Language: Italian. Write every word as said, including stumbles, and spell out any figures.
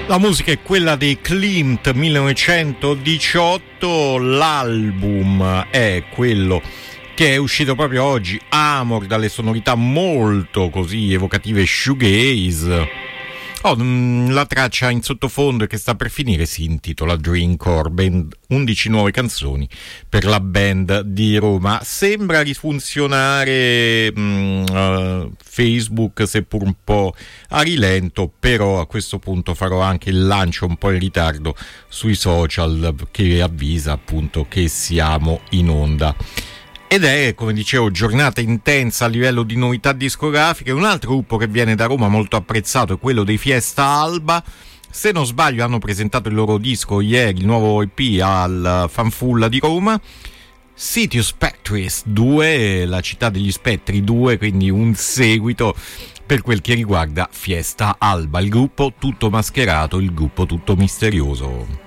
La musica è quella dei Klimt millenovecentodiciotto, l'album è quello che è uscito proprio oggi, Amor, dalle sonorità molto così evocative shoegaze. Oh, la traccia in sottofondo che sta per finire si intitola Dreamcore, ben undici nuove canzoni per la band di Roma. Sembra rifunzionare mh, uh, Facebook, seppur un po' a rilento, però a questo punto farò anche il lancio un po' in ritardo sui social che avvisa appunto che siamo in onda. Ed è, come dicevo, giornata intensa a livello di novità discografiche. Un altro gruppo che viene da Roma molto apprezzato è quello dei Fiesta Alba. Se non sbaglio hanno presentato il loro disco ieri, il nuovo E P al Fanfulla di Roma. City of Spectres due, la città degli spettri due, quindi un seguito per quel che riguarda Fiesta Alba, il gruppo tutto mascherato, il gruppo tutto misterioso.